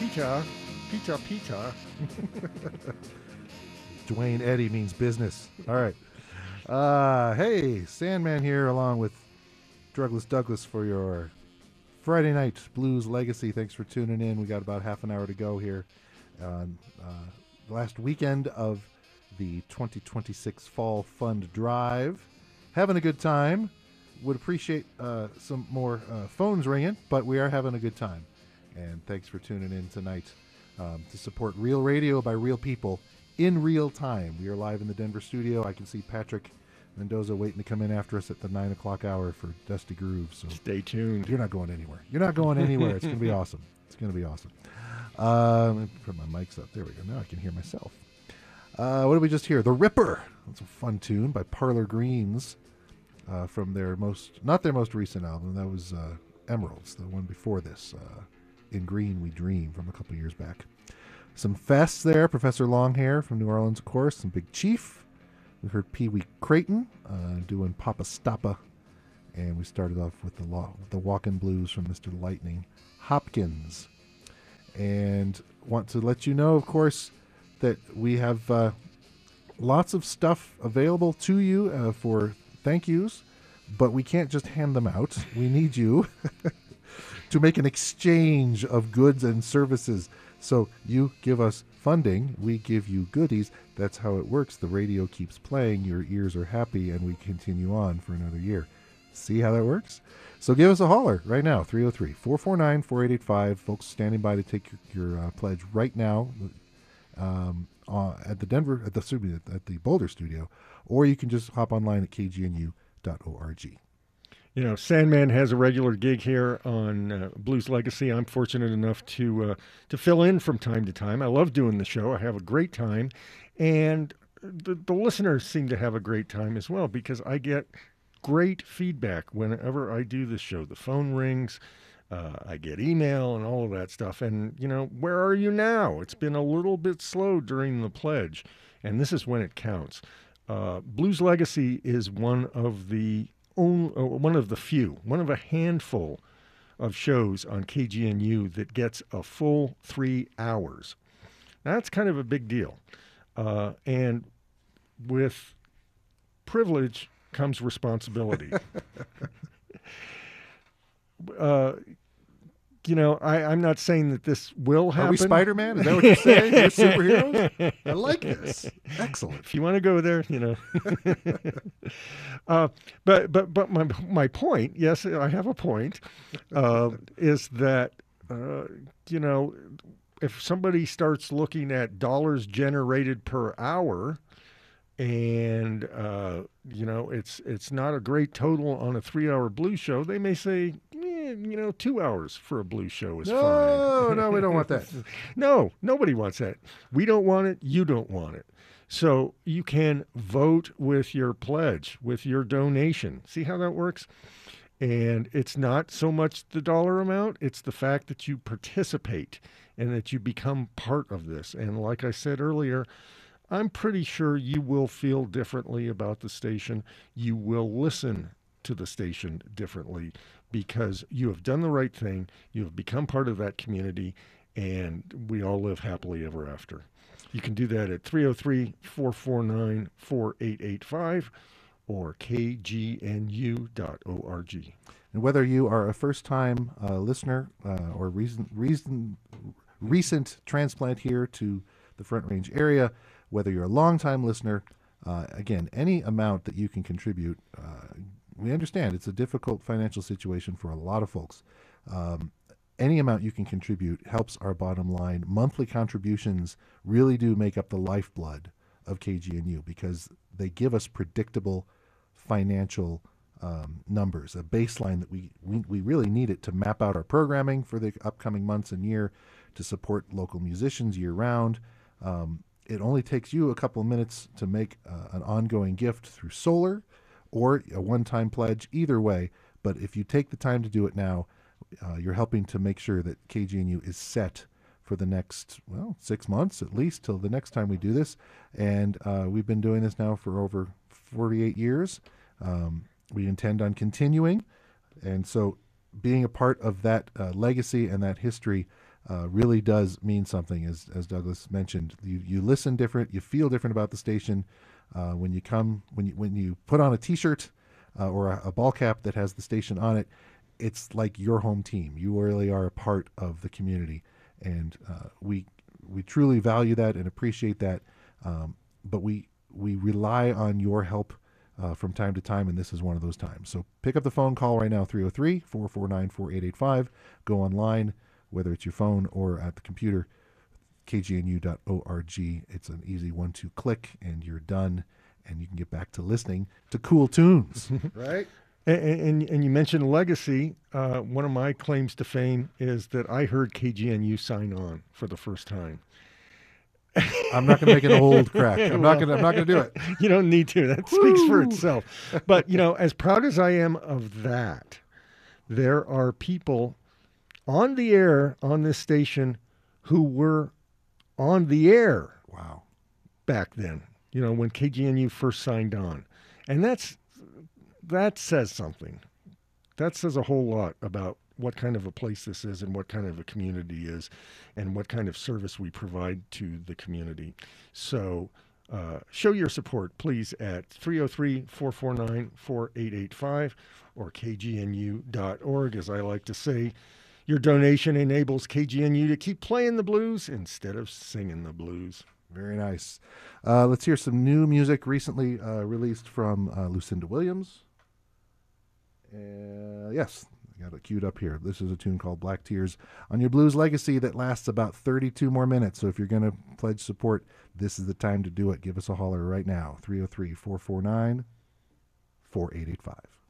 Pita. Pita, pita. Dwayne Eddy means business. All right. Hey, Sandman here along with Drugless Douglas for your Friday Night Blues Legacy. Thanks for tuning in. We got about half an hour to go here on the last weekend of the 2026 Fall Fund Drive. Having a good time. Would appreciate some more phones ringing, but we are having a good time. And thanks for tuning in tonight to support Real Radio by real people in real time. We are live in the Denver studio. I can see Patrick Mendoza waiting to come in after us at the 9 o'clock hour for Dusty Groove. So stay tuned. You're not going anywhere. You're not going anywhere. It's going to be awesome. It's going to be awesome. Let me put my mics up. There we go. Now I can hear myself. What did we just hear? The Ripper. That's a fun tune by Parlor Greens from their not their most recent album. That was Emeralds, the one before this. In Green We Dream from a couple years back. Some fests there. Professor Longhair from New Orleans, of course. Some Big Chief. We heard Pee Wee Creighton doing Papa Stappa. And we started off with the Walkin' Blues from Mr. Lightning Hopkins. And want to let you know, of course, that we have lots of stuff available to you for thank yous, but we can't just hand them out. We need you to make an exchange of goods and services. So you give us funding, we give you goodies. That's how it works. The radio keeps playing, your ears are happy, and we continue on for another year. See how that works? So give us a holler right now, 303-449-4885. Folks standing by to take your pledge right now at the Boulder studio, or you can just hop online at kgnu.org. You know, Sandman has a regular gig here on Blues Legacy. I'm fortunate enough to fill in from time to time. I love doing the show. I have a great time. And the listeners seem to have a great time as well, because I get great feedback whenever I do this show. The phone rings, I get email and all of that stuff. And, you know, where are you now? It's been a little bit slow during the pledge, and this is when it counts. Blues Legacy is one of a handful of shows on KGNU that gets a full 3 hours. That's kind of a big deal. And with privilege comes responsibility. You know, I'm not saying that this will happen. Are we Spider-Man? Is that what you're saying? We're superheroes? I like this. Excellent. If you want to go there, you know. But my point, yes, I have a point, is that, you know, if somebody starts looking at dollars generated per hour, and you know, it's not a great total on a 3-hour blues show, they may say, you know, 2 hours for a blues show is fine. No, we don't want that. No, nobody wants that. We don't want it. You don't want it. So you can vote with your pledge, with your donation. See how that works? And it's not so much the dollar amount, it's the fact that you participate and that you become part of this. And like I said earlier, I'm pretty sure you will feel differently about the station. You will listen to the station differently, because you have done the right thing. You have become part of that community, and we all live happily ever after. You can do that at 303-449-4885 or kgnu.org. And whether you are a first-time listener or recent transplant here to the Front Range area, whether you're a long-time listener, again, any amount that you can contribute, we understand it's a difficult financial situation for a lot of folks. Any amount you can contribute helps our bottom line. Monthly contributions really do make up the lifeblood of KGNU, because they give us predictable financial numbers, a baseline that we really need it to map out our programming for the upcoming months and year, to support local musicians year-round. It only takes you a couple of minutes to make an ongoing gift through Solar or a one-time pledge, either way. But if you take the time to do it now, you're helping to make sure that KGNU is set for the next, 6 months at least, till the next time we do this. And we've been doing this now for over 48 years. We intend on continuing. And so being a part of that legacy and that history really does mean something. As Douglas mentioned, you listen different, you feel different about the station when you put on a T-shirt or a ball cap that has the station on it. It's like your home team. You really are a part of the community, and we truly value that and appreciate that. But we rely on your help from time to time, and this is one of those times. So pick up the phone, call right now, 303-449-4885. Go online, whether it's your phone or at the computer, kgnu.org. It's an easy 1-2 click, and you're done, and you can get back to listening to cool tunes, right? And you mentioned legacy. One of my claims to fame is that I heard KGNU sign on for the first time. I'm not going to make an old crack. I'm not going to do it. You don't need to. That speaks for itself. But, as proud as I am of that, there are people on the air on this station who were on the air. Wow. Back then, when KGNU first signed on. And that says something. That says a whole lot about what kind of a place this is and what kind of a community is and what kind of service we provide to the community. So show your support, please, at 303-449-4885 or kgnu.org. As I like to say, your donation enables KGNU to keep playing the blues instead of singing the blues. Very nice. Let's hear some new music recently released from Lucinda Williams. Yes, I got it queued up here. This is a tune called Black Tears on your Blues Legacy that lasts about 32 more minutes. So if you're going to pledge support, this is the time to do it. Give us a holler right now, 303-449-4885.